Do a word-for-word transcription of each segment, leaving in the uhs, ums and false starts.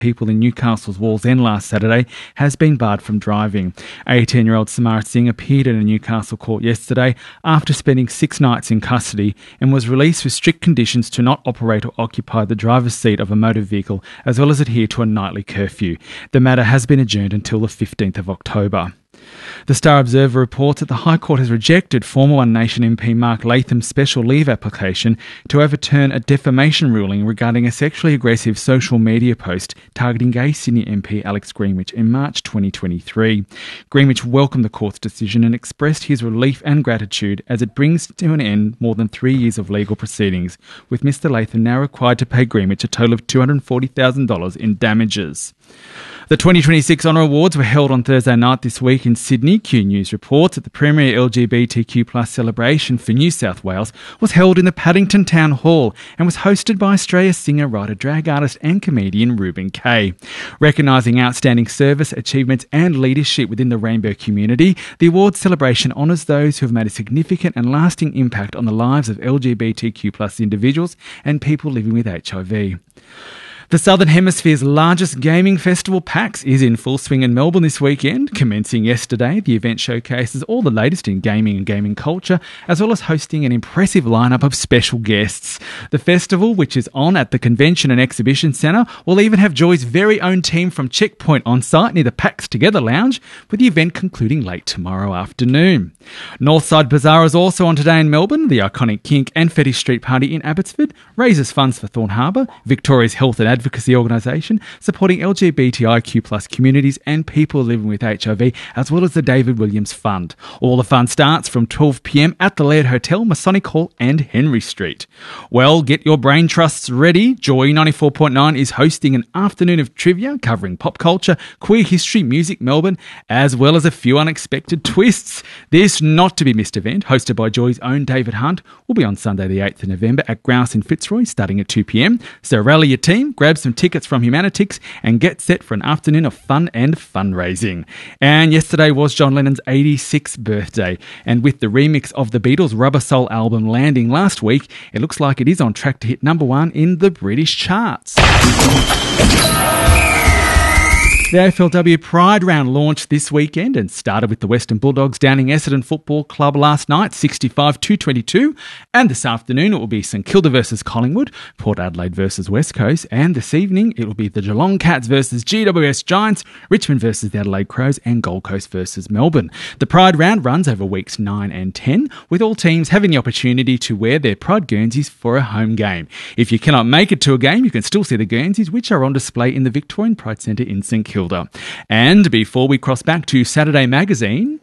people in Newcastle's Walls End last Saturday has been barred from driving. eighteen-year-old Samara Singh appeared in a Newcastle court yesterday after spending six nights in custody and was released with strict conditions to not operate or occupy the driver's seat of a motor vehicle, as well as adhere to a nightly curfew. The matter has been adjourned until the fifteenth of October. The Star Observer reports that the High Court has rejected former One Nation M P Mark Latham's special leave application to overturn a defamation ruling regarding a sexually aggressive social media post targeting gay Sydney M P Alex Greenwich in March twenty twenty-three. Greenwich welcomed the court's decision and expressed his relief and gratitude as it brings to an end more than three years of legal proceedings, with Mr Latham now required to pay Greenwich a total of two hundred forty thousand dollars in damages. The twenty twenty-six Honour Awards were held on Thursday night this week in Sydney. Q News reports that the premier L G B T Q plus celebration for New South Wales was held in the Paddington Town Hall and was hosted by Australia's singer, writer, drag artist and comedian Ruben Kay. Recognising outstanding service, achievements and leadership within the rainbow community, the awards celebration honours those who have made a significant and lasting impact on the lives of L G B T Q plus individuals and people living with H I V. The Southern Hemisphere's largest gaming festival, PAX, is in full swing in Melbourne this weekend. Commencing yesterday, the event showcases all the latest in gaming and gaming culture, as well as hosting an impressive lineup of special guests. The festival, which is on at the Convention and Exhibition Centre, will even have Joy's very own team from Checkpoint on site near the PAX Together Lounge, with the event concluding late tomorrow afternoon. Northside Bazaar is also on today in Melbourne. The iconic Kink and Fetish Street Party in Abbotsford raises funds for Thorn Harbour, Victoria's Health and Advocacy Organisation, supporting L G B T I Q plus communities and people living with H I V, as well as the David Williams Fund. All the fun starts from twelve p m at the Laird Hotel, Masonic Hall and Henry Street. Well, get your brain trusts ready. Joy ninety-four point nine is hosting an afternoon of trivia covering pop culture, queer history, music, Melbourne, as well as a few unexpected twists. This not to be missed event, hosted by Joy's own David Hunt, will be on Sunday the eighth of November at Grouse in Fitzroy, starting at two p m. So rally your team, grab some tickets from Humanitix and get set for an afternoon of fun and fundraising. And yesterday was John Lennon's eighty-sixth birthday, and with the remix of the Beatles' Rubber Soul album landing last week, it looks like it is on track to hit number one in the British charts. The A F L W Pride Round launched this weekend and started with the Western Bulldogs downing Essendon Football Club last night, sixty-five to twenty-two. And this afternoon it will be St Kilda versus Collingwood, Port Adelaide versus West Coast, and this evening it will be the Geelong Cats versus G W S Giants, Richmond versus the Adelaide Crows, and Gold Coast versus Melbourne. The Pride Round runs over weeks nine and ten, with all teams having the opportunity to wear their Pride Guernseys for a home game. If you cannot make it to a game, you can still see the Guernseys, which are on display in the Victorian Pride Centre in St Kilda. And before we cross back to Saturday Magazine,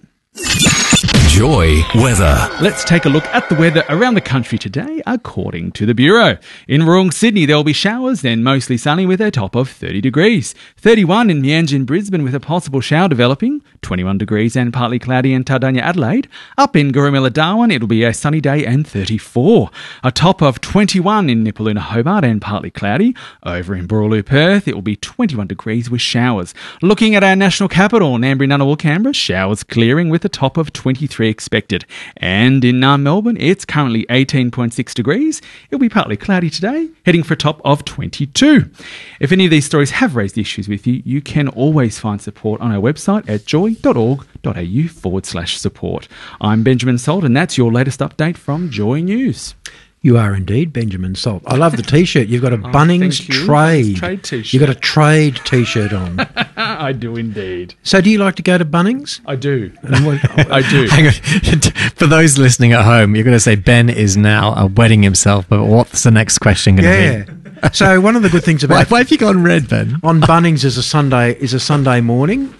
Joy weather. Let's take a look at the weather around the country today, according to the Bureau. In Wrong, Sydney, there will be showers, then mostly sunny with a top of thirty degrees. thirty-one in Meanjin, Brisbane, with a possible shower developing. twenty-one degrees and partly cloudy in Tardania, Adelaide. Up in Gorumilla, Darwin, it'll be a sunny day and thirty-four. A top of twenty-one in Nipaluna, Hobart, and partly cloudy. Over in Boorloo, Perth, it will be twenty-one degrees with showers. Looking at our national capital, Nambri, Ngunnawal, Canberra, showers clearing with a top of twenty-three expected. And in uh, Melbourne, it's currently eighteen point six degrees. It'll be partly cloudy today, heading for a top of twenty-two. If any of these stories have raised issues with you, you can always find support on our website at joy.org.au forward slash support. I'm Benjamin Salt, and that's your latest update from Joy News. You are indeed Benjamin Salt. I love the T-shirt. You've got a oh, Bunnings you. trade. Trade T-shirt. You've got a trade T-shirt on. I do indeed. So do you like to go to Bunnings? I do. I do. Hang on. For those listening at home, you're going to say Ben is now uh, wedding himself, but what's the next question going to yeah. be? Yeah. So one of the good things about... why, why have you gone red, Ben? On Bunnings is a Sunday is a Sunday morning.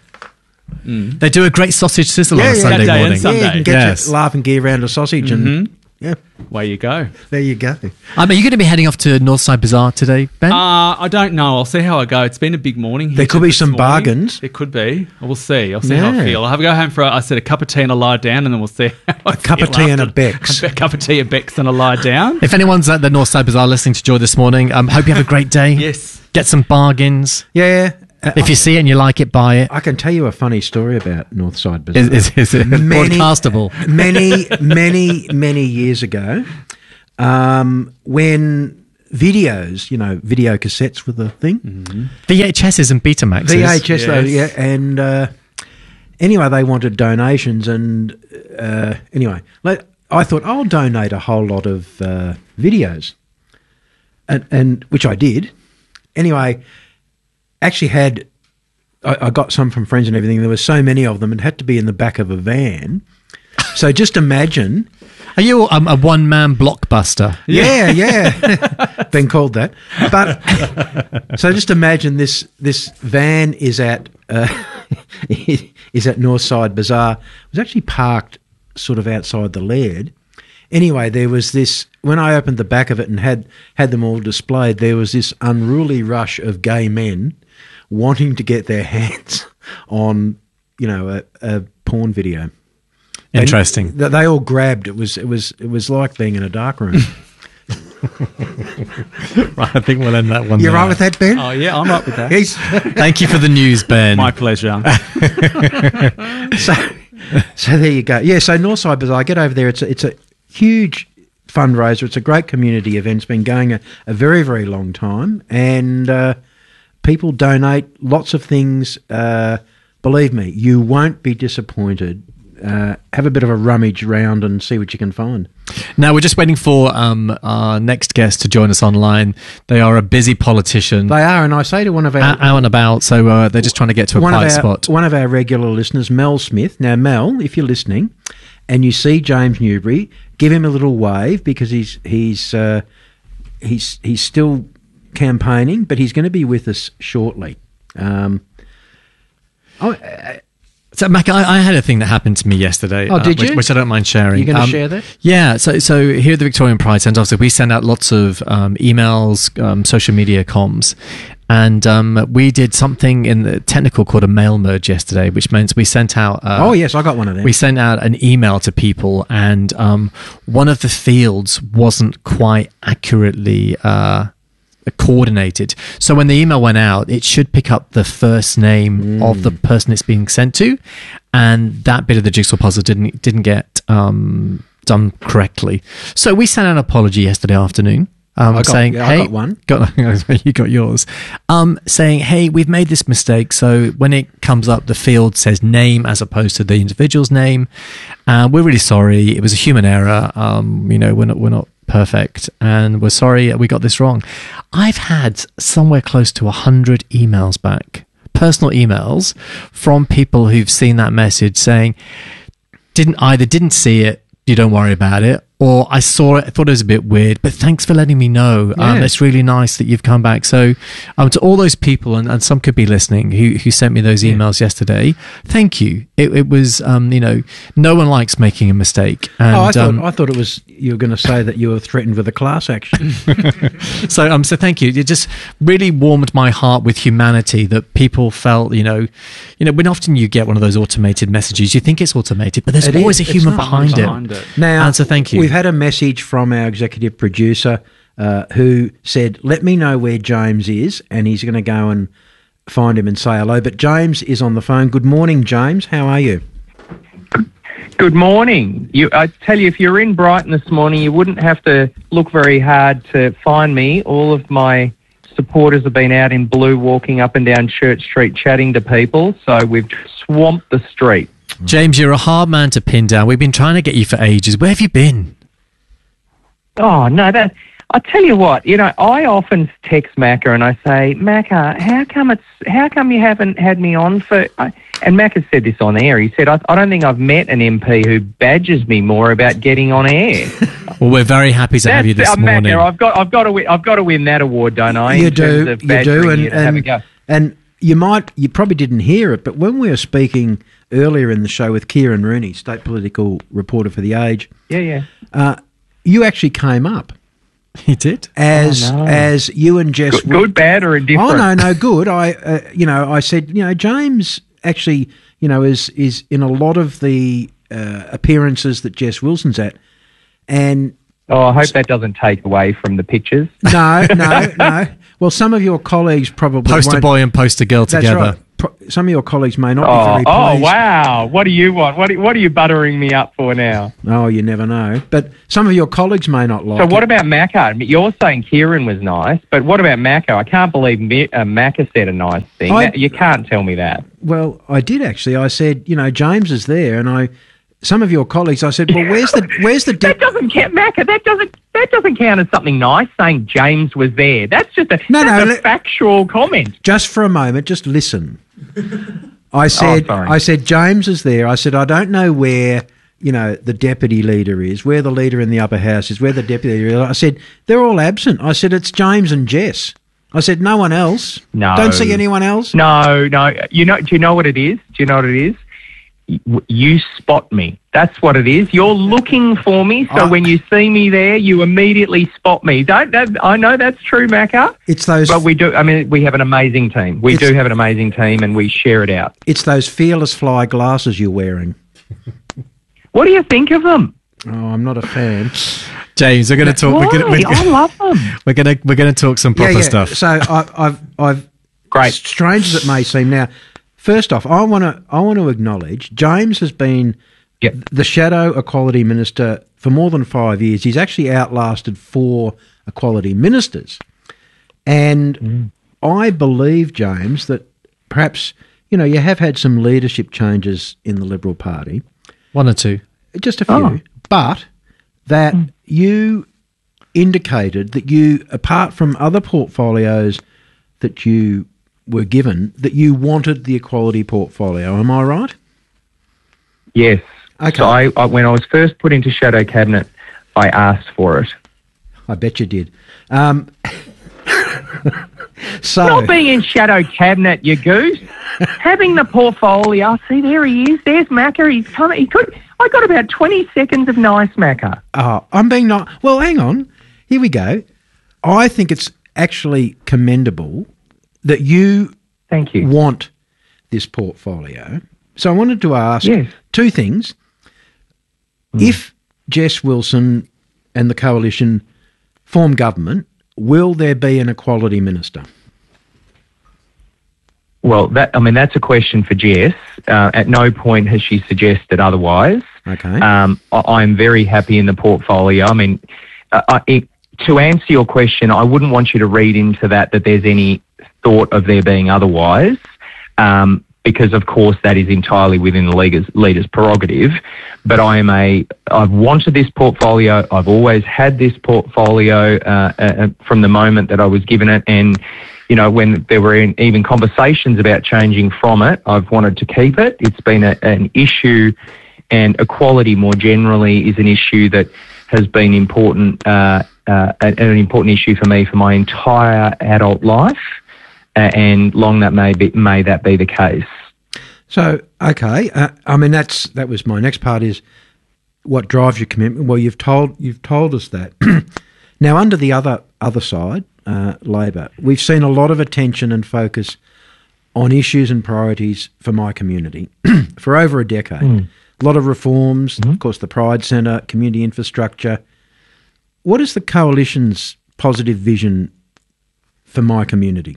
Mm. They do a great sausage sizzle yeah, on a yeah. Sunday Saturday morning. and Sunday. Yeah, you can get yes. your laughing gear around a sausage mm-hmm. and... Yeah. Way you go. There you go. Um, are you going to be heading off to Northside Bazaar today, Ben? Uh, I don't know. I'll see how I go. It's been a big morning here. There could be this some morning. bargains. There could be. We'll see. I'll see Yeah. how I feel. I'll have to go home for, a, I said, a cup of tea and a lie down, and then we'll see how I A cup of feel tea and a after. Bex. A cup of tea, a Bex, and a lie down. If anyone's at the Northside Bazaar listening to Joy this morning, um, hope you have a great day. Yes. Get some bargains. Yeah. Uh, If you see it and you like it, buy it. I can tell you a funny story about Northside Bazaar. Is, is, is it Many- broadcastable? many, many, many years ago, um, when videos, you know, video cassettes with the thing. Mm-hmm. V H S's and Betamaxes. V H S, Yes. though, yeah. And uh, anyway, they wanted donations. And uh, anyway, let, I thought I'll donate a whole lot of uh, videos, and, and which I did. Anyway, actually had, I, I got some from friends and everything. There were so many of them, it had to be in the back of a van. So just imagine. Are you um, a one-man blockbuster? Yeah, yeah. Been called that. But so just imagine this this van is at uh, is at Northside Bazaar. It was actually parked sort of outside the Laird. Anyway, there was this, when I opened the back of it and had, had them all displayed, there was this unruly rush of gay men wanting to get their hands on, you know, a, a porn video. Interesting. And they all grabbed. It was it was it was like being in a dark room. Right, I think we'll end that one You there. right with that, Ben? Oh, yeah, I'm up with that. He's, Thank you for the news, Ben. My pleasure. so so there you go. Yeah. So Northside Bazaar, get over there. It's a, it's a huge fundraiser. It's a great community event. It's been going a, a very very long time, and uh, people donate lots of things. Uh, believe me, you won't be disappointed. Uh, have a bit of a rummage round and see what you can find. Now, we're just waiting for um, our next guest to join us online. They are a busy politician, They are, and I say to one of our out, out and about, so uh, they're just trying to get to a one quiet of our, spot. One of our regular listeners, Mel Smith. Now, Mel, if you're listening and you see James Newbury, give him a little wave because he's he's uh, he's he's still campaigning, but he's going to be with us shortly. Um, oh, uh, So, Mac, I, I had a thing that happened to me yesterday. Oh, did which, you? Which I don't mind sharing. You going to Um, share that? Yeah. So, so here at the Victorian Pride Centre, obviously, we send out lots of um, emails, um, social media comms, and um, we did something in the technical called a mail merge yesterday, which means we sent out. Uh, oh yes, I got one of them. We sent out an email to people, and um, one of the fields wasn't quite accurately uh, coordinated. So when the email went out, it should pick up the first name Mm. of the person it's being sent to, and that bit of the jigsaw puzzle didn't didn't get um, done correctly. So we sent out an apology yesterday afternoon. Um, I got- saying, yeah, I hey, got one. Got, you got yours. Um, saying, hey, we've made this mistake. So when it comes up, the field says name as opposed to the individual's name. Uh, we're really sorry. It was a human error. Um, you know, we're not, we're not perfect, and we're sorry we got this wrong. I've had somewhere close to a hundred emails back, personal emails from people who've seen that message saying, didn't either didn't see it, you don't worry about it, or I saw it, I thought it was a bit weird, but thanks for letting me know. Um, Yeah. it's really nice that you've come back. So um, to all those people, and, and some could be listening, who, who sent me those emails yesterday, thank you. It, it was, um, you know, no one likes making a mistake. And, oh, I thought um, I thought it was you were going to say that you were threatened with a class action. So, um, so thank you. It just really warmed my heart with humanity that people felt, you know, you know, when often you get one of those automated messages, you think it's automated, but there's It always is. a It's human not. behind it. Behind it. Now, And so thank you. We've had a message from our executive producer uh, who said, let me know where James is, and he's going to go and find him and say hello. But James is on the phone. Good morning, James. How are you? Good morning. You, I tell you, if you're in Brighton this morning, you wouldn't have to look very hard to find me. All of my supporters have been out in blue walking up and down Church Street chatting to people, so we've swamped the street. James, you're a hard man to pin down. We've been trying to get you for ages. Where have you been? Oh, no, that... I tell you what, you know, I often text Macca and I say, Macca, how come it's, how come you haven't had me on for, I, and Macca said this on air. He said, I, I don't think I've met an M P who badgers me more about getting on air. Well, we're very happy to have you this uh, morning. Macca, I've got, I've got to win, I've got to win that award, don't I? you in terms do, of you badgering do, and you to have a and, go. and you might, you probably didn't hear it, but when we were speaking earlier in the show with Kieran Rooney, state political reporter for The Age, Yeah, yeah. uh, you actually came up He did? as Oh, no. as you and Jess. Good, good, bad, or indifferent? Oh no, no, good. I, uh, you know, I said, you know, James actually, you know, is is in a lot of the uh, appearances that Jess Wilson's at, and Oh, I hope that doesn't take away from the pictures. no, no, no. Well, some of your colleagues probably Poster won't- boy and poster girl That's together. right. Pro- some of your colleagues may not be Oh, very oh, pleased. wow. What do you want? What are, what are you buttering me up for now? Oh, you never know. But some of your colleagues may not like So what it. about Macca? You're saying Kieran was nice, but what about Macca? I can't believe Mi- uh, Macca said a nice thing. I- That- you can't tell me that. Well, I did actually. I said, you know, James is there, and I, some of your colleagues, I said, well, where's the, where's the, That de- doesn't count, Macca. That doesn't that doesn't count as something nice. Saying James was there. That's just a, No, that's no, a let- factual comment. just for a moment, just listen. I said, sorry. I said, James is there. I said, I don't know where, you know, the deputy leader is, where the leader in the upper house is, where the deputy leader is. I said, they're all absent. I said, it's James and Jess. I said, no one else. No. Don't see anyone else. No, no. You know? Do you know what it is? Do you know what it is? Y- You spot me. That's what it is. You're looking for me, so Oh. when you see me there, you immediately spot me. Don't that? I know that's true, Macca. It's those, But we do. I mean, we have an amazing team. We It's- do have an amazing team, and we share it out. it's those fearless fly glasses you're wearing. What do you think of them? Oh, I'm not a fan. James, we're going to talk. Why? We're going I to love them. we're going to we're going to talk some proper stuff. So I, I've, I've, Great. strange as it may seem now. First off, I want to, I want to acknowledge James has been Yep. the shadow equality minister for more than five years. He's actually outlasted four equality ministers, and Mm. I believe, James, that perhaps you know you have had some leadership changes in the Liberal Party, One or two. just a few, Oh. but that you indicated that you, apart from other portfolios that you were given, that you wanted the equality portfolio. Am I right? Yes. Okay. So I, I, when I was first put into shadow cabinet, I asked for it. I bet you did. Um, so Not being in shadow cabinet, you goose. Having the portfolio. See, there he is. There's Macca. He's coming. He could. I got about twenty seconds of nice Macca. oh, I'm being not. Well, hang on. Here we go. I think it's actually commendable that you Thank you. want this portfolio. So I wanted to ask Yes. two things. If Jess Wilson and the coalition form government, will there be an equality minister? Well, that I mean that's a question for Jess. Uh, at no point has she suggested otherwise. Okay. Um, I, I'm very happy in the portfolio. I mean, uh, I, it, to answer your question, I wouldn't want you to read into that that there's any thought of there being otherwise, um, because of course that is entirely within the leader's, leader's prerogative. But I am a, I've wanted this portfolio. I've always had this portfolio uh, uh, from the moment that I was given it, and you know, when there were in, even conversations about changing from it, I've wanted to keep it. It's been a, an issue, and equality more generally is an issue that has been important, uh, uh, an, an important issue for me for my entire adult life, uh, and long that may be, may that be the case. So, okay, uh, I mean that's that was my next part is what drives your commitment. Well, you've told you've told us that. Now, under the other other side, uh, Labor, we've seen a lot of attention and focus on issues and priorities for my community for over a decade. Mm. A lot of reforms, of course, the Pride Centre, community infrastructure. What is the coalition's positive vision for my community?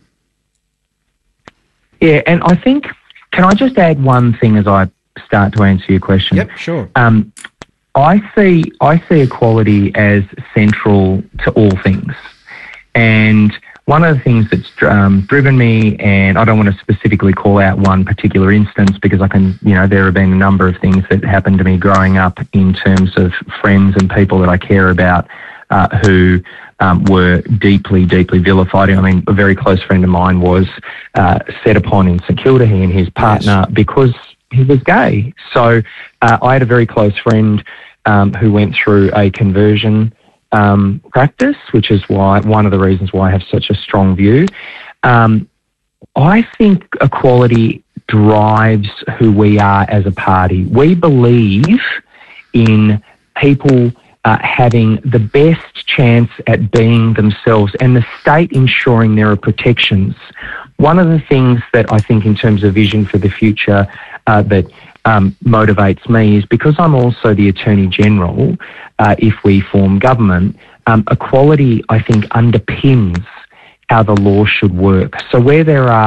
Yeah, and I think, can I just add one thing as I start to answer your question? Yep, sure. Um, I see I see equality as central to all things, and one of the things that's um, driven me, and I don't want to specifically call out one particular instance because I can, you know, there have been a number of things that happened to me growing up in terms of friends and people that I care about uh, who um, were deeply, deeply vilified. I mean, a very close friend of mine was uh, set upon in St Kilda, he and his partner, Yes. because he was gay. So uh, I had a very close friend um, who went through a conversion um, practice, which is why one of the reasons why I have such a strong view. Um, I think equality drives who we are as a party. We believe in people uh, having the best chance at being themselves and the state ensuring there are protections. One of the things that I think in terms of vision for the future uh, that um, motivates me is because I'm also the Attorney General, uh, if we form government, um, equality, I think, underpins how the law should work. So where there are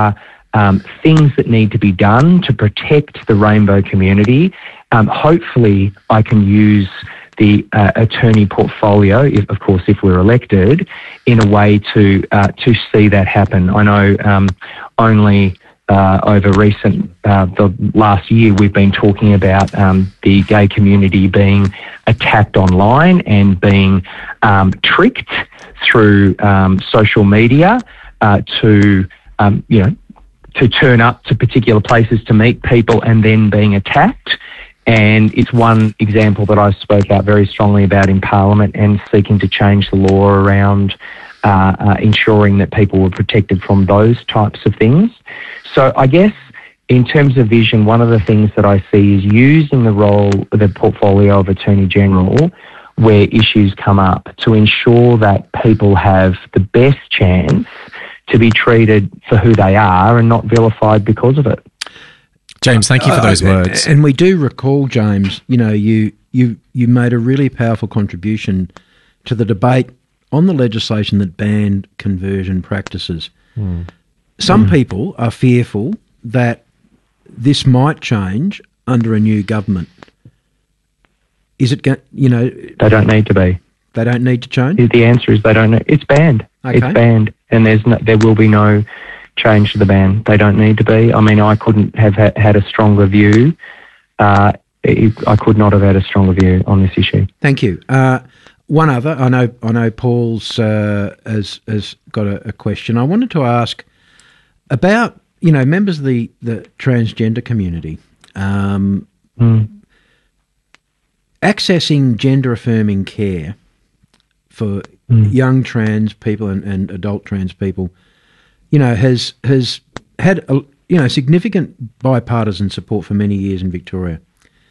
um, things that need to be done to protect the rainbow community. Um, hopefully, I can use the uh, attorney portfolio, if, of course, if we're elected, in a way to uh, to see that happen. I know um, only uh, over recent, uh, the last year, we've been talking about um, the gay community being attacked online and being um, tricked through um, social media uh, to, um, you know, to turn up to particular places to meet people and then being attacked. And it's one example that I spoke out very strongly about in Parliament and seeking to change the law around uh, uh, ensuring that people were protected from those types of things. So I guess in terms of vision, one of the things that I see is using the role, the portfolio of Attorney General, where issues come up, to ensure that people have the best chance to be treated for who they are and not vilified because of it. James, thank you for those uh, words. And we do recall, James, you know, you, you, you made a really powerful contribution to the debate on the legislation that banned conversion practices. Mm. Some mm. people are fearful that this might change under a new government. Is it going, you know... They don't need to be. They don't need to change? The answer is they don't need... It's banned. Okay. It's banned. And there's no, there will be no change to the ban. They don't need to be. I mean, I couldn't have ha- had a stronger view. Uh, it, I could not have had a stronger view on this issue. Thank you. Uh, one other, I know I know Paul's uh, has, has got a, a question. I wanted to ask about, you know, members of the, the transgender community. Um, mm. Accessing gender-affirming care for mm. young trans people and, and adult trans people, you know, has has had a, you know significant bipartisan support for many years in Victoria.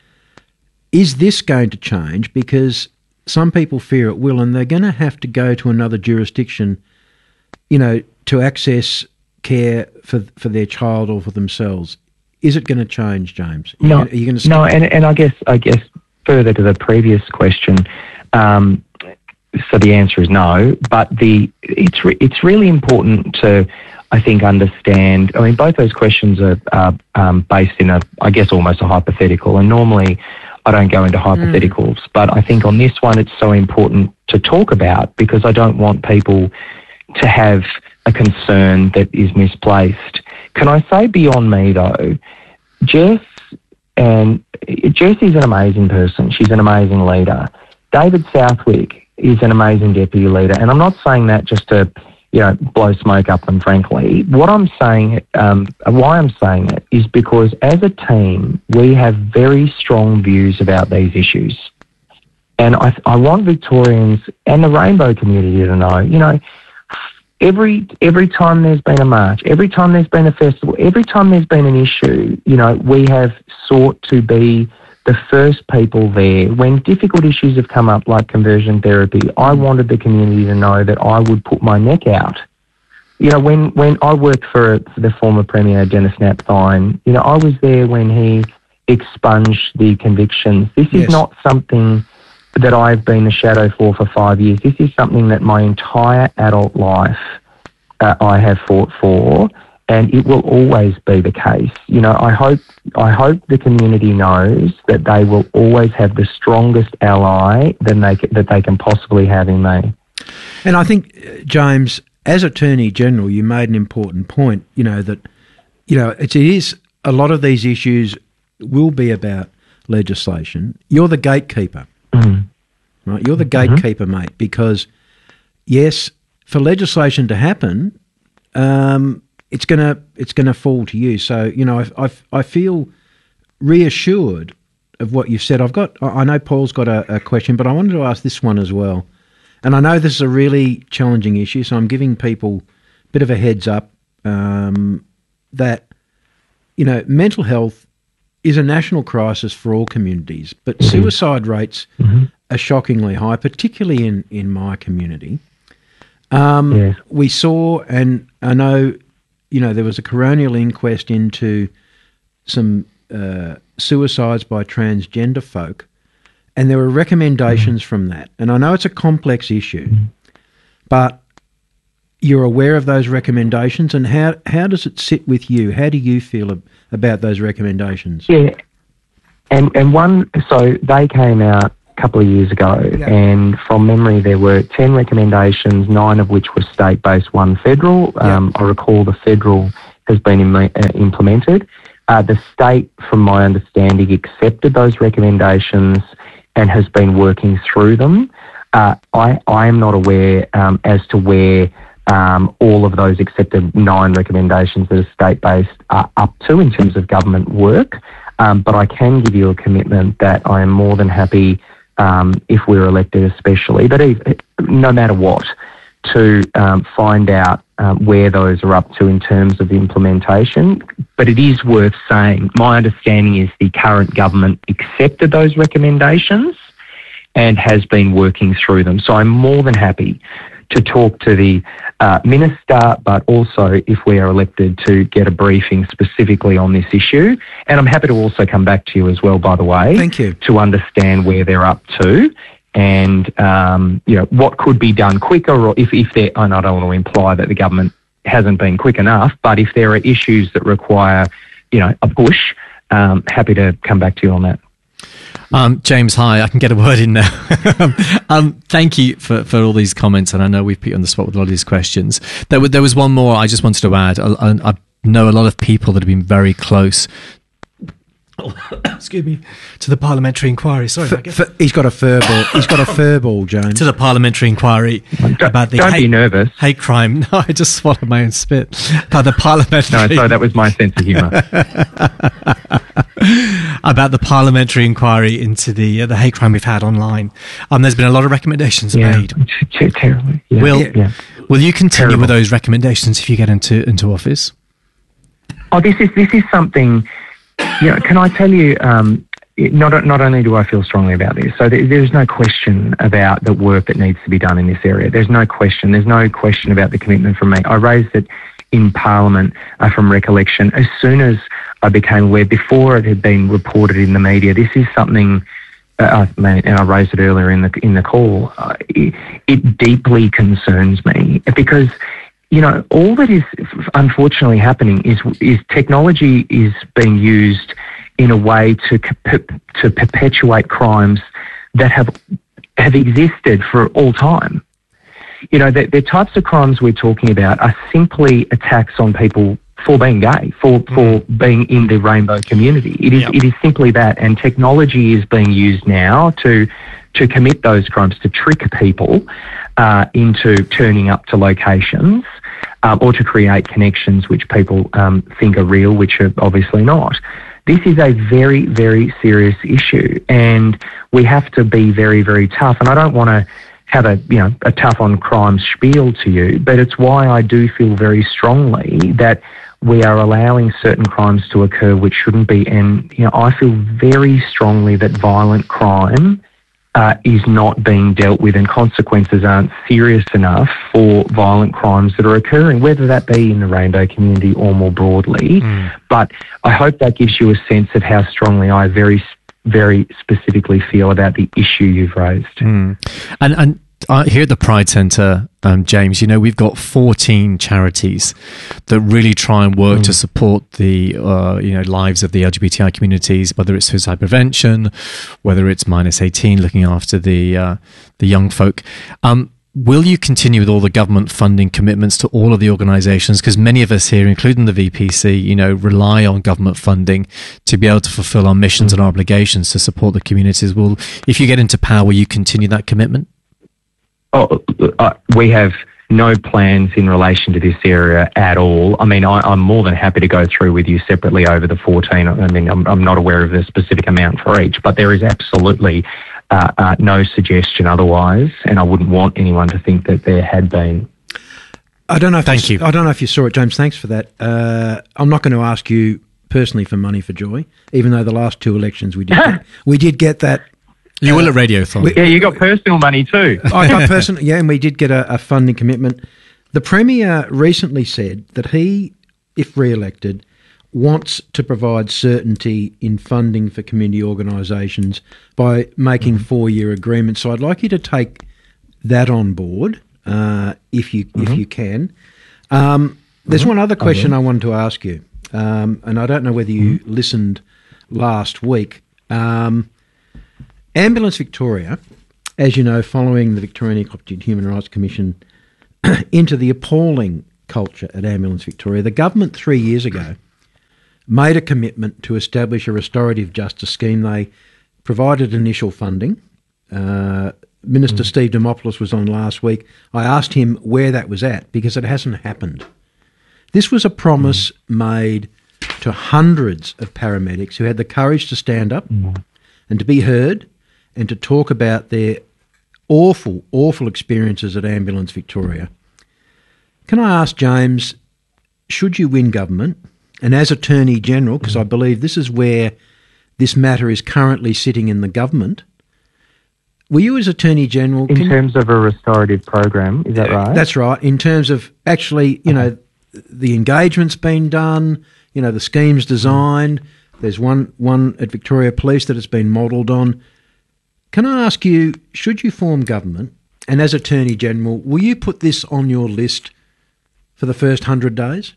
Is this going to change? Because some people fear it will, and they're going to have to go to another jurisdiction, you know, to access care for for their child or for themselves. Is it going to change, James? Are no, you, are you going to no, and and I guess I guess further to the previous question. Um, So the answer is no, but the it's re, it's really important to, I think, understand. I mean, both those questions are, are um, based in a, I guess, almost a hypothetical. And normally, I don't go into hypotheticals, mm. but I think on this one, it's so important to talk about because I don't want people to have a concern that is misplaced. Can I say beyond me though, Jess and Jess is an amazing person. She's an amazing leader. David Southwick is an amazing deputy leader. And I'm not saying that just to, you know, blow smoke up them, frankly. What I'm saying, um, why I'm saying it, is because as a team, we have very strong views about these issues. And I, I want Victorians and the rainbow community to know, you know, every every time there's been a march, every time there's been a festival, every time there's been an issue, you know, we have sought to be the first people there. When difficult issues have come up like conversion therapy, I wanted the community to know that I would put my neck out. You know, when, when I worked for, for the former Premier, Dennis Napthine, you know, I was there when he expunged the convictions. This is yes. not something that I've been a shadow for for five years. This is something that my entire adult life uh, I have fought for. And it will always be the case. You know, I hope I hope the community knows that they will always have the strongest ally than they that they can possibly have in me. And I think, James, as Attorney General, you made an important point. You know that, you know, it is a lot of these issues will be about legislation. You're the gatekeeper, mm. right? You're the gatekeeper, mm-hmm. mate. Because yes, for legislation to happen. Um, It's gonna it's gonna fall to you. So you know, I, I, I feel reassured of what you've said. I've got I know Paul's got a, a question, but I wanted to ask this one as well. And I know this is a really challenging issue, so I'm giving people a bit of a heads up um, that you know mental health is a national crisis for all communities, but mm-hmm. suicide rates mm-hmm. are shockingly high, particularly in in my community. Um, yeah. We saw, and I know. You know, there was a coronial inquest into some uh, suicides by transgender folk, and there were recommendations mm. from that. And I know it's a complex issue, mm. but you're aware of those recommendations, and how, how does it sit with you? How do you feel ab- about those recommendations? Yeah, and and one, so they came out a couple of years ago, Yeah. and from memory there were ten recommendations, nine of which were state-based, one federal. Yeah. Um, I recall the federal has been Im- uh, implemented. Uh, the state, from my understanding, accepted those recommendations and has been working through them. Uh, I, I am not aware um, as to where um, all of those accepted nine recommendations that are state-based are up to in terms of government work, um, but I can give you a commitment that I am more than happy, um, if we're elected especially, but if, no matter what, to um, find out um, where those are up to in terms of implementation. But it is worth saying, my understanding is the current government accepted those recommendations and has been working through them. So I'm more than happy to talk to the uh, minister, but also, if we are elected, to get a briefing specifically on this issue. And I'm happy to also come back to you as well, by the way. Thank you. To understand where they're up to and, um, you know, what could be done quicker, or if, if there, and I don't want to imply that the government hasn't been quick enough, but if there are issues that require, you know, a push, um, happy to come back to you on that. Um, James, hi. I can get a word in now. um, thank you for, for all these comments, and I know we've put you on the spot with a lot of these questions. There, w- there was one more I just wanted to add. I, I, I know a lot of people that have been very close. Excuse me, to the parliamentary inquiry. Sorry, I guess. F- he's got a fur ball. He's got a fur ball, James. To the parliamentary inquiry Don't, about the don't hate, be nervous. hate crime. No, I just swallowed my own spit. About the parliamentary. No, sorry, that was my sense of humour. About the parliamentary inquiry into the uh, the hate crime we've had online. Um, there's been a lot of recommendations Yeah, made. t- terribly. Yeah, Will yeah. Will you continue Terrible. with those recommendations if you get into into office? Oh, this is this is something. You know, can I tell you? Um, it- not not only do I feel strongly about this, so there, there's no question about the work that needs to be done in this area. There's no question. There's no question about the commitment from me. I raised it in Parliament uh, from recollection as soon as I became aware, before it had been reported in the media. This is something. Uh, I mean, and I raised it earlier in the in the call. Uh, it, it deeply concerns me because, you know, all that is unfortunately happening is is technology is being used in a way to to perpetuate crimes that have have existed for all time. You know, the, the types of crimes we're talking about are simply attacks on people for being gay, for for being in the rainbow community. It is Yep. it is simply that, and technology is being used now to to commit those crimes, to trick people uh, into turning up to locations. Um, or to create connections which people um, think are real, which are obviously not. This is a very, very serious issue, and we have to be very, very tough. And I don't want to have a you know a tough on crime spiel to you, but it's why I do feel very strongly that we are allowing certain crimes to occur which shouldn't be. And you know, I feel very strongly that violent crime Uh, is not being dealt with, and consequences aren't serious enough for violent crimes that are occurring, whether that be in the rainbow community or more broadly. Mm. But I hope that gives you a sense of how strongly I very, very specifically feel about the issue you've raised. Mm. And and uh, here at the Pride Centre, um, James, you know, we've got fourteen charities that really try and work mm. to support the, uh, you know, lives of the L G B T I communities, whether it's suicide prevention, whether it's minus eighteen, looking after the, uh, the young folk. Um, will you continue with all the government funding commitments to all of the organisations? Because many of us here, including the V P C, you know, rely on government funding to be able to fulfil our missions mm. and our obligations to support the communities. Will, if you get into power, will you continue that commitment? Oh, uh, we have no plans in relation to this area at all. I mean, I, I'm more than happy to go through with you separately over the fourteen. I mean, I'm, I'm not aware of the specific amount for each, but there is absolutely uh, uh, no suggestion otherwise, and I wouldn't want anyone to think that there had been. I don't know if Thank you, you. I don't know if you saw it, James. Thanks for that. Uh, I'm not going to ask you personally for money for Joy, even though the last two elections we did get, we did get that. You will at Radiothon. Yeah, you got personal money too. I got personal, yeah, and we did get a, a funding commitment. The Premier recently said that he, if re-elected, wants to provide certainty in funding for community organisations by making four-year agreements. So I'd like you to take that on board uh, if you mm-hmm. if you can. Um, there's mm-hmm. one other question okay. I wanted to ask you, um, and I don't know whether you mm-hmm. listened last week. Um, Ambulance Victoria, as you know, following the Victorian Equal Opportunity Human Rights Commission into the appalling culture at Ambulance Victoria, the government three years ago made a commitment to establish a restorative justice scheme. They provided initial funding. Uh, Minister mm. Steve Dimopoulos was on last week. I asked him where that was at because it hasn't happened. This was a promise mm. made to hundreds of paramedics who had the courage to stand up mm. and to be heard and to talk about their awful, awful experiences at Ambulance Victoria. Can I ask, James, should you win government, and as Attorney-General, because I believe this is where this matter is currently sitting in the government, will you as Attorney-General... In terms of a restorative program, is that right? That's right. In terms of actually, you know, the engagement's been done, you know, the scheme's designed, there's one, one at Victoria Police that it's been modelled on. Can I ask you, should you form government, and as Attorney-General, will you put this on your list for the first hundred days?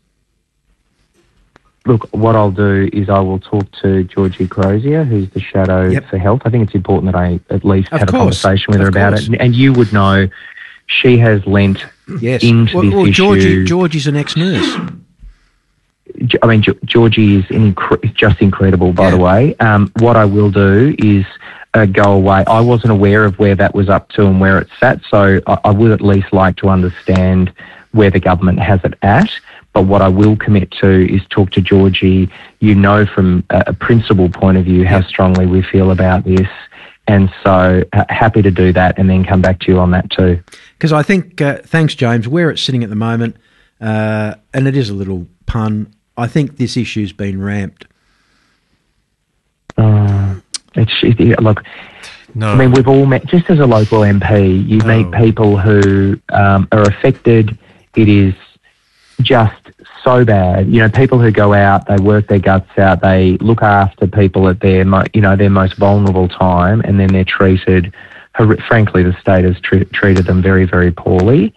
Look, what I'll do is I will talk to Georgie Crozier, who's the Shadow yep. for Health. I think it's important that I at least of have course. a conversation with of her about course. it. And you would know she has lent yes. into well, this well, issue. Georgie, Georgie's an ex-nurse. I mean, Georgie is inc- just incredible, by yeah. the way. Um, what I will do is uh, go away. I wasn't aware of where that was up to and where it sat, so I, I would at least like to understand where the government has it at. But what I will commit to is talk to Georgie. You know from a, a principle point of view how yeah. strongly we feel about this. And so uh, happy to do that and then come back to you on that too. Because I think, uh, thanks, James, where it's sitting at the moment, uh, and it is a little pun, I think this issue's been ramped. Uh, it's, it, look, no. I mean, we've all met, just as a local M P, you no. meet people who um, are affected. It is just so bad. You know, people who go out, they work their guts out, they look after people at their, mo- you know, their most vulnerable time, and then they're treated, hor- frankly, the state has tr- treated them very, very poorly.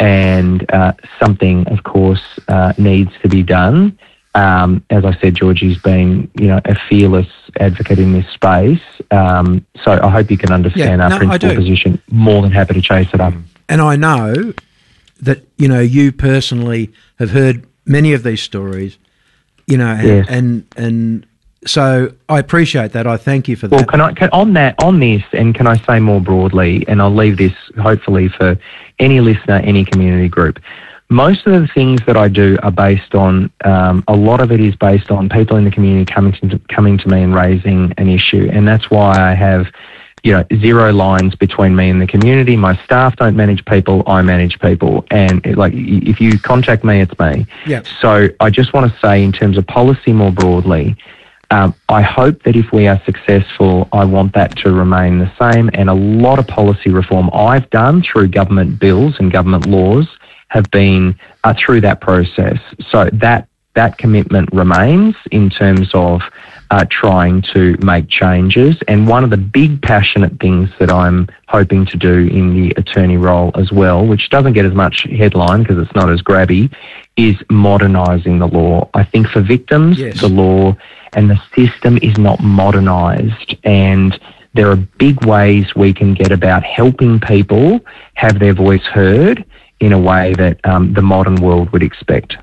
And uh, something, of course, uh, needs to be done. Um, as I said, Georgie's been, you know, a fearless advocate in this space. Um, so I hope you can understand yeah, our no, principal position. More than happy to chase it up. And I know that, you know, you personally have heard many of these stories, you know, and yes. and, and so I appreciate that. I thank you for that. Well, can I can, on that on this, and can I say more broadly, and I'll leave this hopefully for any listener, any community group. Most of the things that I do are based on, um, a lot of it is based on people in the community coming to, coming to me and raising an issue. And that's why I have, you know, zero lines between me and the community. My staff don't manage people, I manage people. And it, like, if you contact me, it's me. Yeah. So I just want to say in terms of policy more broadly, um, I hope that if we are successful, I want that to remain the same. And a lot of policy reform I've done through government bills and government laws have been uh, through that process. So that that commitment remains in terms of uh, trying to make changes. And one of the big passionate things that I'm hoping to do in the attorney role as well, which doesn't get as much headline because it's not as grabby, is modernising the law. I think for victims, yes. the law and the system is not modernised, and there are big ways we can get about helping people have their voice heard in a way that um, the modern world would expect.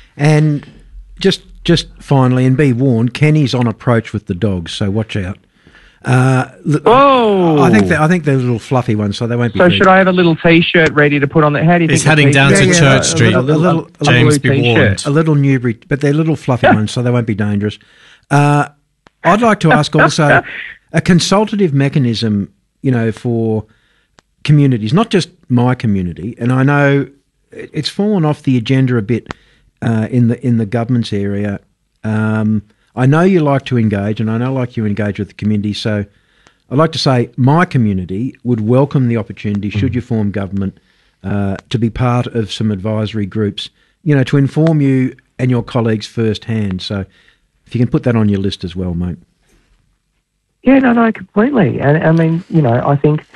And just just finally, and be warned, Kenny's on approach with the dogs, so watch out. Uh, oh! I think they're, I think they're little fluffy ones, so they won't be. So big. should I have a little T-shirt ready to put on? The, how do you He's think? heading down Yeah, to yeah, Church a Street. little- a little- a James, blue be T-shirt. warned. A little Newbury, but they're little fluffy ones, so they won't be dangerous. Uh, I'd like to ask also a consultative mechanism, you know, for communities, not just my community. And I know it's fallen off the agenda a bit uh, in the in the government's area. Um, I know you like to engage, and I know like you engage with the community. So I'd like to say my community would welcome the opportunity, should you form government, uh, to be part of some advisory groups, you know, to inform you and your colleagues firsthand. So if you can put that on your list as well, mate. Yeah, no, no, completely. And I mean, you know, I think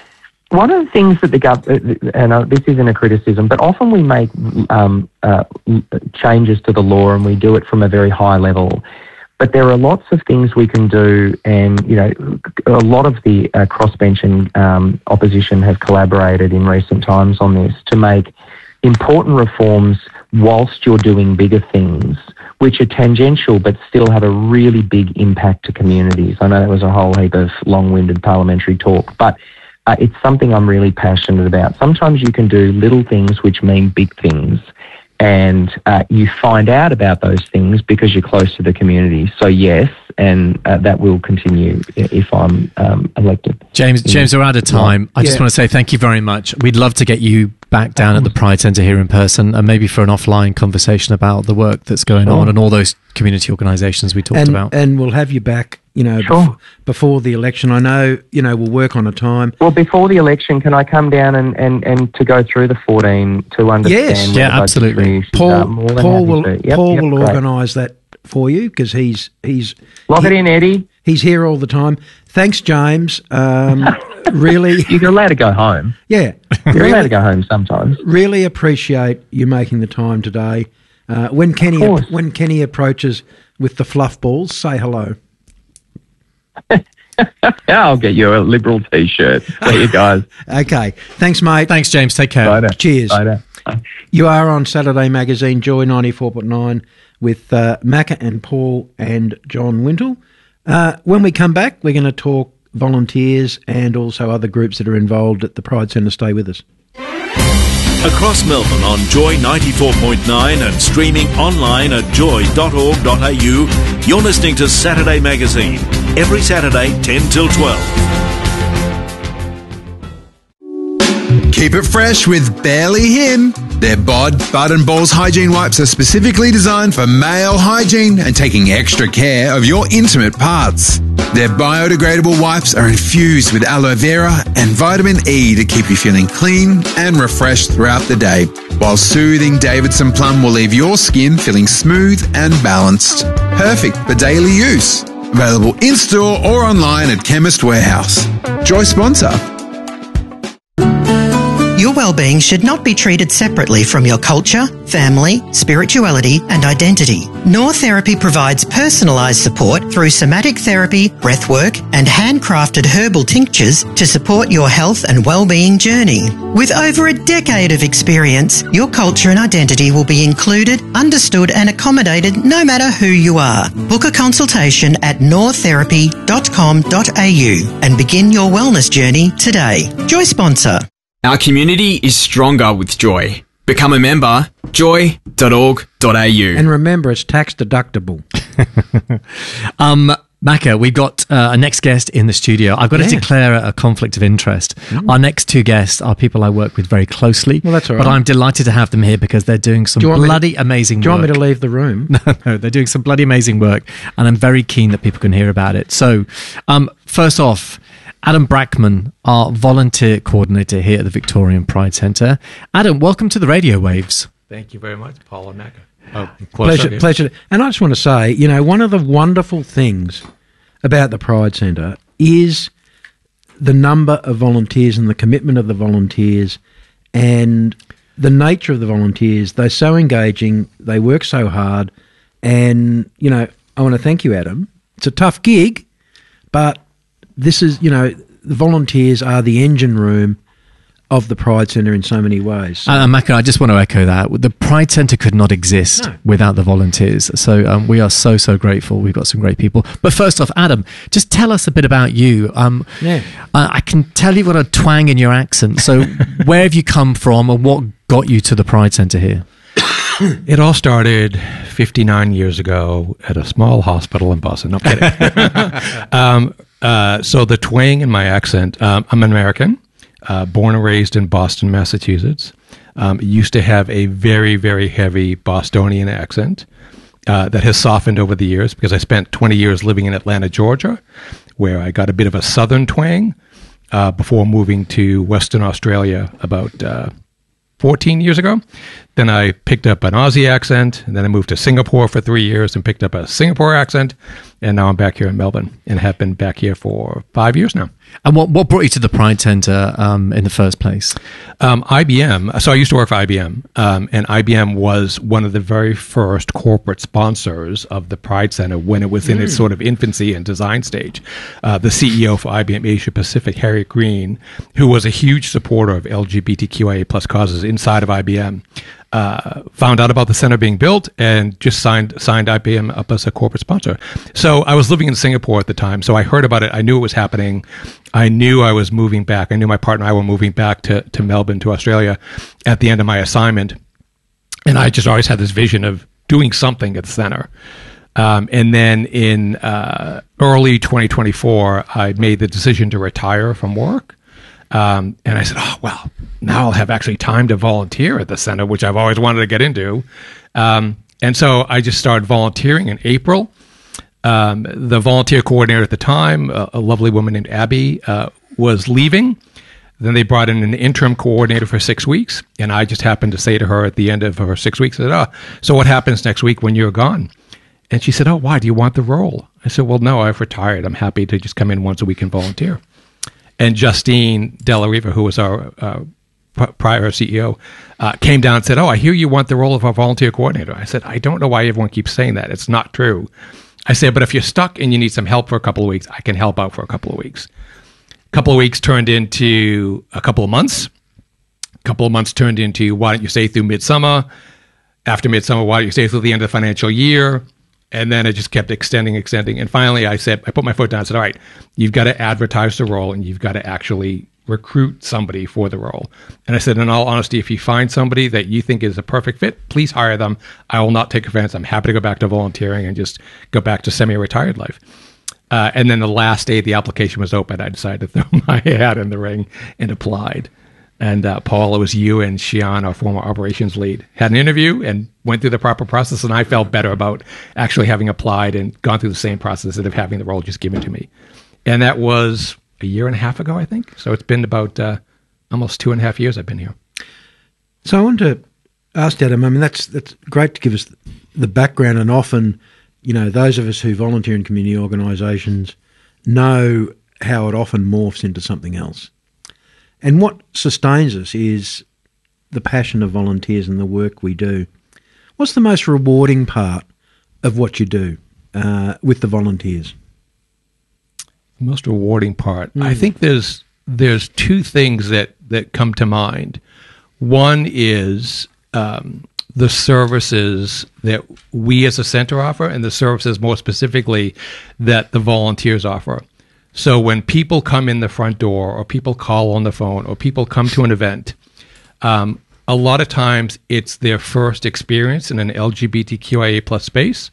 one of the things that the government, and uh, this isn't a criticism, but often we make um, uh, changes to the law and we do it from a very high level. But there are lots of things we can do, and you know, a lot of the uh, crossbench and um, opposition have collaborated in recent times on this to make important reforms whilst you're doing bigger things, which are tangential but still have a really big impact to communities. I know that was a whole heap of long-winded parliamentary talk, but uh, it's something I'm really passionate about. Sometimes you can do little things which mean big things, and uh, you find out about those things because you're close to the community. So yes, and uh, that will continue if I'm um, elected. James, James, we're out of time. I just Yeah. want to say thank you very much. We'd love to get you back down at the Pride Centre here in person, and maybe for an offline conversation about the work that's going Sure. on and all those community organisations we talked and, about. and we'll have you back, you know, Sure. bef- before the election. I know, you know, we'll work on a time. Well, before the election, can I come down and, and, and to go through the fourteen to understand? Yes. what Yeah, the absolutely. budgetary issues Paul, are? More than Paul happy will, to. Yep, Paul yep, will great. organise that for you because he's he's Lock it he- in, Eddie. he's here all the time. Thanks, James. Um, really, You're allowed to go home. yeah, You're allowed to really, go home sometimes. really appreciate you making the time today. Uh, when Kenny course. when Kenny approaches with the fluff balls, say hello. I'll get you a Liberal T-shirt. See you guys. Okay, thanks, mate. Thanks, James. Take care. Bye now. Cheers. Bye now. You are on Saturday Magazine, Joy ninety-four point nine, with uh, Macca and Paul and John Wintle. Uh, when we come back, we're going to talk volunteers and also other groups that are involved at the Pride Centre. Stay with us. Across Melbourne on Joy ninety-four point nine and streaming online at joy dot org dot a u, you're listening to Saturday Magazine, every Saturday ten till twelve. Keep it fresh with Barely Him. Their Bod, Bud and Balls hygiene wipes are specifically designed for male hygiene and taking extra care of your intimate parts. Their biodegradable wipes are infused with aloe vera and vitamin E to keep you feeling clean and refreshed throughout the day, while soothing Davidson Plum will leave your skin feeling smooth and balanced. Perfect for daily use. Available in-store or online at Chemist Warehouse. Joy sponsor. Your well-being should not be treated separately from your culture, family, spirituality and identity. Noor Therapy provides personalised support through somatic therapy, breathwork and handcrafted herbal tinctures to support your health and well-being journey. With over a decade of experience, your culture and identity will be included, understood and accommodated no matter who you are. Book a consultation at noor therapy dot com dot a u and begin your wellness journey today. Joy sponsor. Our community is stronger with Joy. Become a member, joy dot org dot a u. And remember, it's tax deductible. Um, Macca, we've got uh, a next guest in the studio. I've got Yeah. to declare a conflict of interest. Our next two guests are people I work with very closely. Well, that's all But right. I'm delighted to have them here because they're doing some Do you want me to- bloody amazing Do you work. want me to leave the room? No, no, they're doing some bloody amazing work, and I'm very keen that people can hear about it. So, um, first off, Adam Brackman, our volunteer coordinator here at the Victorian Pride Centre. Adam, welcome to the radio waves. Thank you very much, Paul and Macca. Oh, Pleasure, pleasure. And I just want to say, you know, one of the wonderful things about the Pride Centre is the number of volunteers and the commitment of the volunteers and the nature of the volunteers. They're so engaging, they work so hard, and, you know, I want to thank you, Adam. It's a tough gig, but this is, you know, the volunteers are the engine room of the Pride Centre in so many ways. So- Uh, Macca, I just want to echo that. The Pride Centre could not exist No. without the volunteers. So um, we are so, so grateful. We've got some great people. But first off, Adam, just tell us a bit about you. Um, Yeah. uh, I can tell you've got a twang in your accent. So where have you come from and what got you to the Pride Centre here? It all started fifty-nine years ago at a small hospital in Boston. No kidding. um, uh, so the twang in my accent, um, I'm an American, uh, born and raised in Boston, Massachusetts. Um, used to have a very, very heavy Bostonian accent uh, that has softened over the years because I spent twenty years living in Atlanta, Georgia, where I got a bit of a southern twang uh, before moving to Western Australia about uh, fourteen years ago. Then I picked up an Aussie accent, and then I moved to Singapore for three years and picked up a Singapore accent. And now I'm back here in Melbourne and have been back here for five years now. And what, what brought you to the Pride Centre um, in the first place? Um, I B M. So I used to work for I B M, um, and I B M was one of the very first corporate sponsors of the Pride Centre when it was in mm. its sort of infancy and design stage. Uh, the C E O for I B M Asia Pacific, Harriet Green, who was a huge supporter of L G B T Q I A plus causes inside of I B M, uh, found out about the center being built and just signed signed I B M up as a corporate sponsor. So I was living in Singapore at the time, so I heard about it. I knew it was happening. I knew I was moving back. I knew my partner and I were moving back to, to Melbourne, to Australia at the end of my assignment. And I just always had this vision of doing something at the center. Um, and then in uh, early twenty twenty-four, I made the decision to retire from work. Um, and I said, oh, well, now I'll have actually time to volunteer at the center, which I've always wanted to get into. Um, and so I just started volunteering in April. Um, the volunteer coordinator at the time, a, a lovely woman named Abby, uh, was leaving. Then they brought in an interim coordinator for six weeks. And I just happened to say to her at the end of her six weeks, I said, oh, so what happens next week when you're gone? And she said, oh, why? Do you want the role? I said, well, no, I've retired. I'm happy to just come in once a week and volunteer. And Justine Della Riva, who was our uh, prior C E O, uh, came down and said, oh, I hear you want the role of our volunteer coordinator. I said, I don't know why everyone keeps saying that. It's not true. I said, but if you're stuck and you need some help for a couple of weeks, I can help out for a couple of weeks. A couple of weeks turned into a couple of months. A couple of months turned into, why don't you stay through midsummer? After midsummer, why don't you stay through the end of the financial year? And then it just kept extending, extending. And finally, I said, I put my foot down and said, all right, you've got to advertise the role and you've got to actually recruit somebody for the role. And I said, in all honesty, if you find somebody that you think is a perfect fit, please hire them. I will not take offense. I'm happy to go back to volunteering and just go back to semi-retired life. Uh, and then the last day the application was open, I decided to throw my hat in the ring and applied. And uh, Paul, it was you and Xian, our former operations lead, had an interview and went through the proper process. And I felt better about actually having applied and gone through the same process instead of having the role just given to me. And that was a year and a half ago, I think. So it's been about uh, almost two and a half years I've been here. So I want to ask Adam, I mean, that's that's great to give us the background, and often, you know, those of us who volunteer in community organisations know how it often morphs into something else. And what sustains us is the passion of volunteers and the work we do. What's the most rewarding part of what you do uh, with the volunteers? Most rewarding part. Mm. I think there's there's two things that, that come to mind. One is um, the services that we as a center offer, and the services more specifically that the volunteers offer. So when people come in the front door, or people call on the phone, or people come to an event, um, a lot of times it's their first experience in an L G B T Q I A plus space.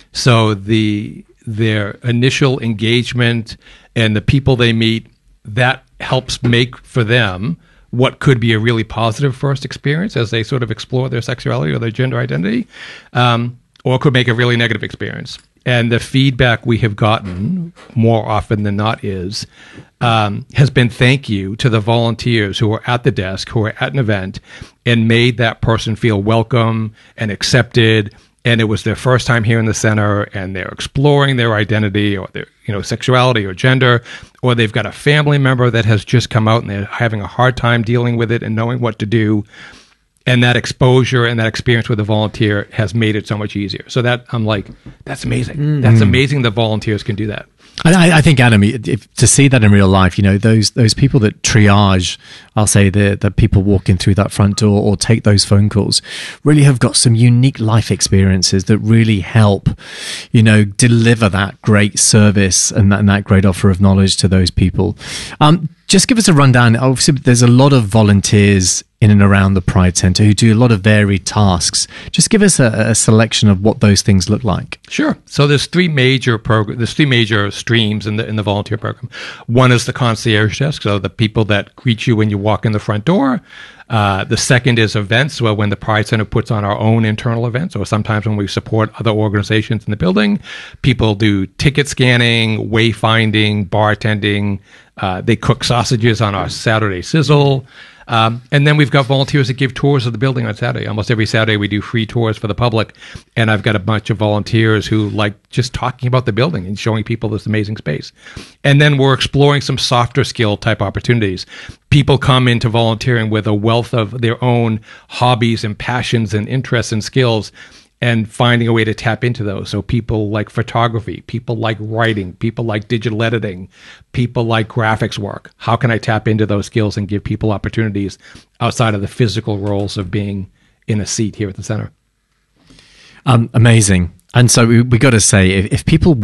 So the their initial engagement and the people they meet, that helps make for them what could be a really positive first experience as they sort of explore their sexuality or their gender identity, um, or could make a really negative experience. And the feedback we have gotten more often than not is, um, has been thank you to the volunteers who were at the desk, who were at an event, and made that person feel welcome and accepted. And it was their first time here in the center, and they're exploring their identity or their, you know, sexuality or gender, or they've got a family member that has just come out and they're having a hard time dealing with it and knowing what to do. And that exposure and that experience with a volunteer has made it so much easier. So that I'm like, that's amazing. Mm. That's amazing that volunteers can do that. I, I think, Adam, if, to see that in real life, you know, those those people that triage, I'll say the the people walking through that front door or take those phone calls, really have got some unique life experiences that really help, you know, deliver that great service and that, and that great offer of knowledge to those people. Um, just give us a rundown. Obviously, there's a lot of volunteers in and around the Pride Centre who do a lot of varied tasks. Just give us a, a selection of what those things look like. Sure. So there's three major progr- there's three major streams in the in the volunteer program. One is the concierge desk, so the people that greet you when you walk in the front door. Uh, the second is events, well, when the Pride Centre puts on our own internal events, or sometimes when we support other organizations in the building. People do ticket scanning, wayfinding, bartending. Uh, they cook sausages on our Saturday sizzle. Um, and then we've got volunteers that give tours of the building on Saturday. Almost every Saturday we do free tours for the public. And I've got a bunch of volunteers who like just talking about the building and showing people this amazing space. And then we're exploring some softer skill type opportunities. People come into volunteering with a wealth of their own hobbies and passions and interests and skills, and finding a way to tap into those. So people like photography, people like writing, people like digital editing, people like graphics work. How can I tap into those skills and give people opportunities outside of the physical roles of being in a seat here at the center? Um, amazing. And so we, we got to say, if, if people